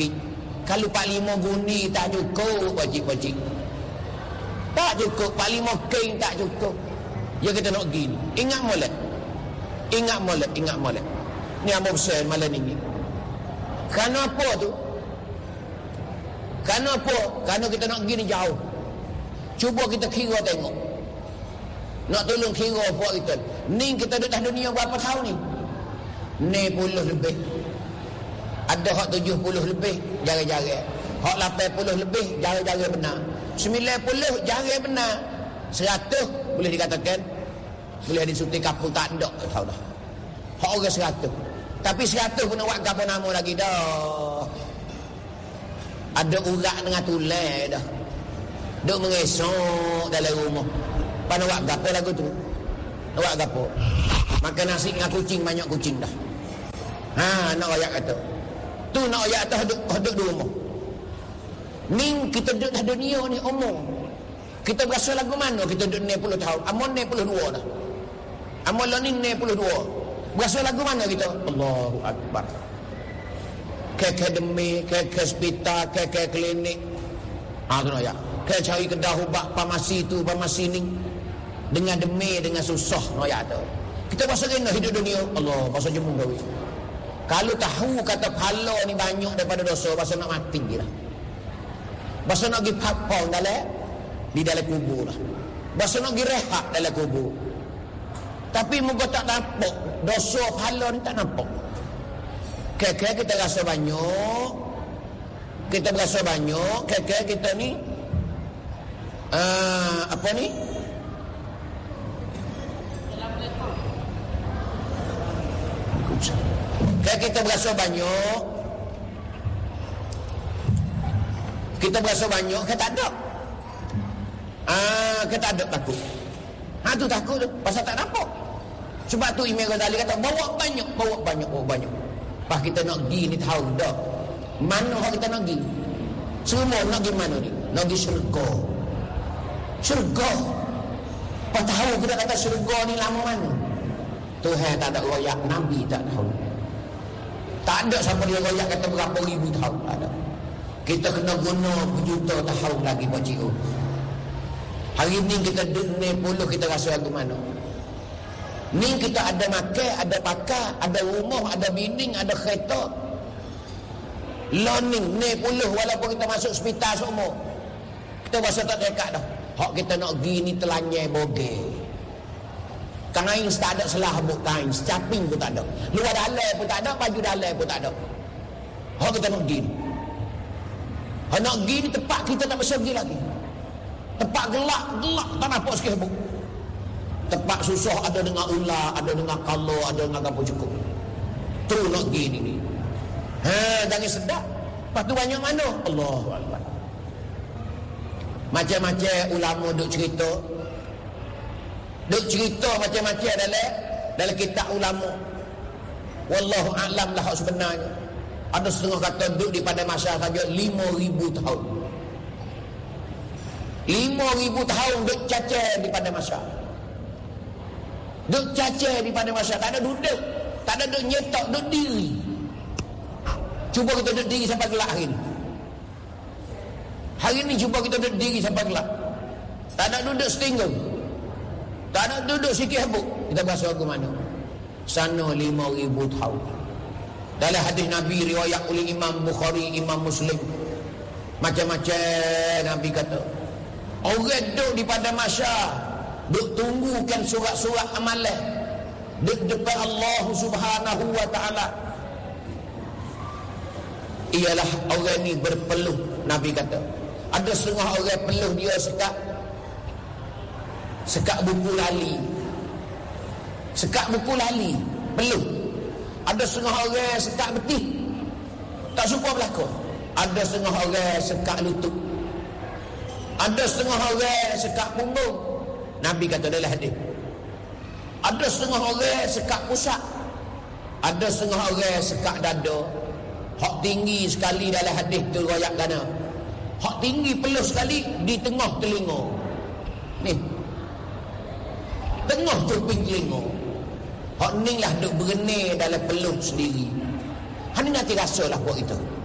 sikit. Kalau 4-5 guni tak cukup, pakcik-pakcik. Tak cukup, 4-5 keng tak cukup. Ya kita nak gini. Ingat molek. Ni Abang Hussein malam ni. Kerana apa tu? Kerana apa? Kerana kita nak gini jauh. Cuba kita kira tengok. Nak tolong kira apa kita. Ni kita duduk dah dunia berapa tahun ni? 60 lebih. Ada hak 70 lebih, jarang-jarang. Hak 80 lebih, jarang-jarang benar. 90 jarang benar. 100 boleh dikatakan boleh disuti kapul tak ada tahu dah. Hak orang 100. Tapi 100 pun nak buat apa nama lagi dah. Ada urat dengan tulai dah. Duk mengesok dalam rumah. Apa nak buat apa lagu tu? Nak buat apa? Makan nasi dengan kucing, banyak kucing dah. Nak rakyat kata. Tu nak rakyat kata duduk di rumah. Ni kita duduk dah dunia ni umur. Kita berasa lagu mana kita duduk 60 tahun. Amun 62 dah. Amun lah ni 62. Berasa lagu mana kita? Allahu Akbar. Ke akademi, ke hospital, ke klinik. Tu nak rakyat. Ke cari kedah ubat, pharmacy tu, pharmacy ni. Dengan demi, dengan susah nak rakyat tu. Kita berasa kena hidup dunia. Allah, pasal jemung gawi. Kalau tahu kata pahala ni banyak daripada dosa, pasal nak mati lah. Pasal nak pergi papau di dalam kubur lah. Pasal nak pergi rehat dalam kubur. Tapi muka tak nampak. Dosa pahala ni tak nampak. Kira-kira kita rasa banyak. Kita berasa banyak. Kira-kira kita ni apa ni? Kira kita berasa banyak. Kita berasa banyak. Kita tak ada. Kita tak ada takut. Tu takut tu. Pasal tak nampak. Sebab tu Imam Ghazali kata bawa banyak. Pas kita nak pergi ni tahu dah. Mana hak kita nak pergi? Semua nak pergi mana ni? Nak pergi syurga. Syurga. Pas tahu kita kata syurga ni lama mana? Tuhan tak ada royak, Nabi tak tahu. Tak ada sampai dia royak kata berapa ribu tahun. Tak ada. Kita kena guna berjuta tahun lagi Pak Cikgu. Hari ni kita duduk 60 kita rasa lagu mana? Ni kita ada makan, ada pakai, ada rumah, ada binding, ada kereta. Learning 60 walaupun kita masuk hospital semua. Kita rasa tak dekat dah. Hak kita nak pergi ni telanyai bogey. Kain tak ada selah habuk kain, secaping pun tak ada. Luar dalai pun tak ada, baju dalai pun tak ada. Hak kita nak pergi. Hak nak pergi ni tempat kita tak bisa pergi lagi. Tempat gelap tak nampak sikit habuk. Tempat susah ada dengan ular, ada dengan kala, ada dengan apa cukup. Terus nak pergi ni. Jangan sedap. Lepas tu banyak mana? Allahu Akbar. Macam-macam ulama duk cerita. Duk cerita macam-macam dalam kitab ulama. Wallahu a'lam lah hak sebenarnya. Ada setengah kata duduk di pada masa saja 5,000 tahun. 5,000 tahun duduk cacar di pada masa. Duduk cacar di pada masa. Tak ada duduk. Tak ada duduk nyetok, duduk diri. Cuba kita duduk diri sampai gelap hari ni. Hari ni cuba kita duduk diri sampai gelap. Tak ada duduk setinggal. Tak ada duduk sikit habuk. Kita berasa aku mana? Sana 5,000 tahun. Dalam hadis Nabi riwayat oleh Imam Bukhari, Imam Muslim. Macam-macam Nabi kata. Orang duduk di pada masyar, duduk tunggukan surat-surat amalan duduk depan Allah Subhanahu wa ta'ala. Ialah orang ni berpeluh. Nabi kata ada setengah orang peluh dia sekat buku lali. Sekat buku lali peluh. Ada setengah orang sekat betih tak suka berlakon. Ada setengah orang sekat lutut. Ada setengah orang sekat punggung. Nabi kata dalam hadis. Ada setengah orang sekat pusat. Ada setengah orang sekat dada. Hak tinggi sekali dalam hadis tu riwayat kana. Hak tinggi peluh sekali di tengah telinga. Ni. Tengah kuping telinga. Hak ni lah duk berenai dalam peluh sendiri. Hani nanti rasalah buat itu.